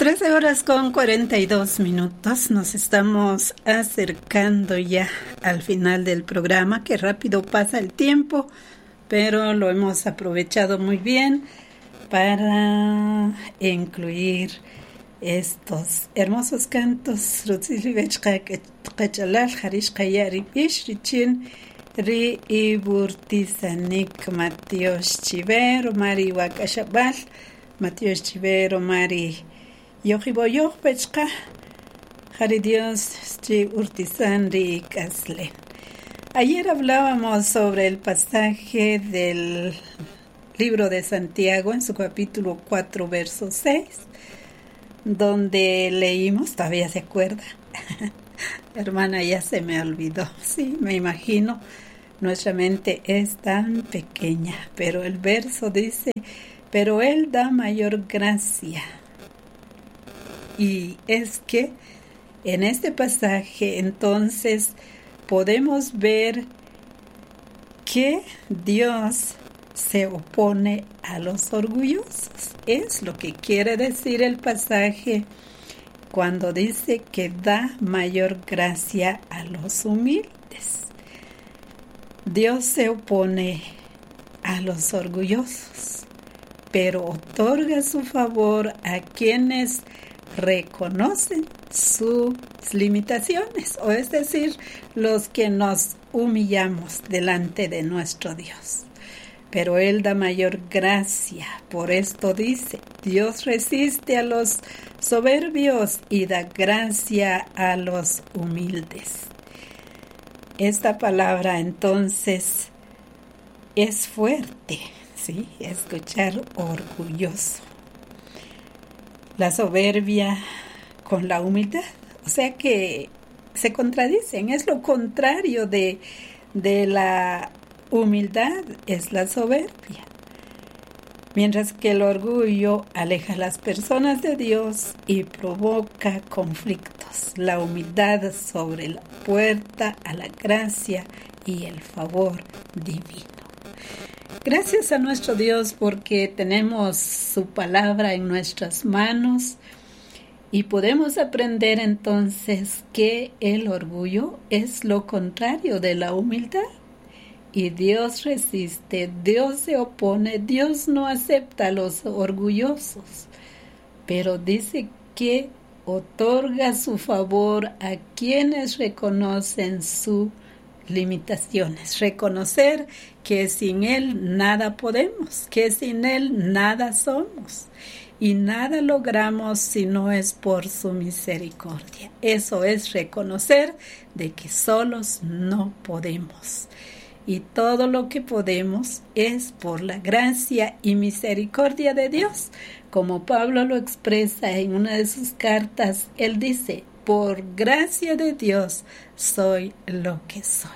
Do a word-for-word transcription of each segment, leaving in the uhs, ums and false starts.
trece horas con cuarenta y dos minutos. Nos estamos acercando ya al final del programa. Qué rápido pasa el tiempo, pero lo hemos aprovechado muy bien para incluir estos hermosos cantos. Ri iburtisanik Matios Chivero Mari Wakashabal Matios Chivero Mari Yojiboyo Pechka Jari Dios Chi Urtisan Ri Kaslen. Ayer hablábamos sobre el pasaje del libro de Santiago en su capítulo cuatro verso seis, donde leímos, todavía se acuerda, hermana, ya se me olvidó, sí, me imagino. Nuestra mente es tan pequeña, pero el verso dice, pero Él da mayor gracia. Y es que en este pasaje entonces podemos ver que Dios se opone a los orgullosos. Es lo que quiere decir el pasaje cuando dice que da mayor gracia a los humildes. Dios se opone a los orgullosos, pero otorga su favor a quienes reconocen sus limitaciones, o es decir, los que nos humillamos delante de nuestro Dios. Pero Él da mayor gracia. Por esto dice, Dios resiste a los soberbios y da gracia a los humildes. Esta palabra entonces es fuerte, ¿sí? Escuchar orgulloso. La soberbia con la humildad, o sea que se contradicen, es lo contrario de, de la humildad, es la soberbia. Mientras que el orgullo aleja a las personas de Dios y provoca conflictos. La humildad sobre la puerta a la gracia y el favor divino. Gracias a nuestro Dios porque tenemos su palabra en nuestras manos y podemos aprender entonces que el orgullo es lo contrario de la humildad. Y Dios resiste, Dios se opone, Dios no acepta a los orgullosos, pero dice que otorga su favor a quienes reconocen sus limitaciones. Reconocer que sin Él nada podemos, que sin Él nada somos y nada logramos si no es por su misericordia. Eso es reconocer de que solos no podemos. Y todo lo que podemos es por la gracia y misericordia de Dios. Como Pablo lo expresa en una de sus cartas, él dice, por gracia de Dios soy lo que soy.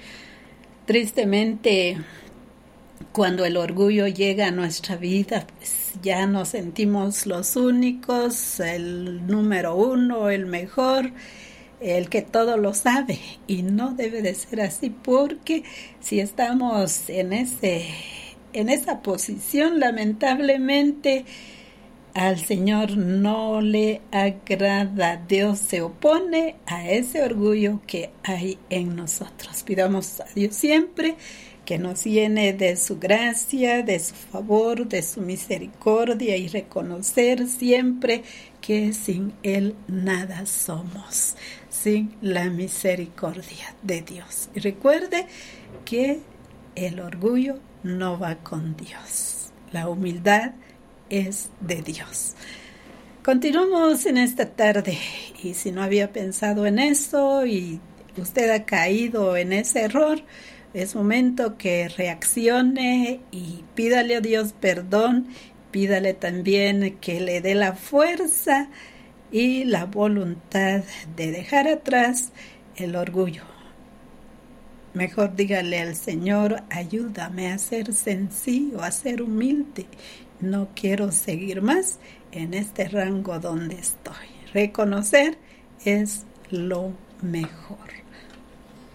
Tristemente, cuando el orgullo llega a nuestra vida, pues ya nos sentimos los únicos, el número uno, el mejor, el que todo lo sabe, y no debe de ser así, porque si estamos en ese en esa posición, lamentablemente al Señor no le agrada. Dios se opone a ese orgullo que hay en nosotros. Pidamos a Dios siempre que nos llene de su gracia, de su favor, de su misericordia, y reconocer siempre que sin Él nada somos, sin la misericordia de Dios. Y recuerde que el orgullo no va con Dios. La humildad es de Dios. Continuamos en esta tarde, y si no había pensado en eso y usted ha caído en ese error, es momento que reaccione y pídale a Dios perdón, pídale también que le dé la fuerza y la voluntad de dejar atrás el orgullo. Mejor dígale al Señor, ayúdame a ser sencillo, a ser humilde. No quiero seguir más en este rango donde estoy. Reconocer es lo mejor.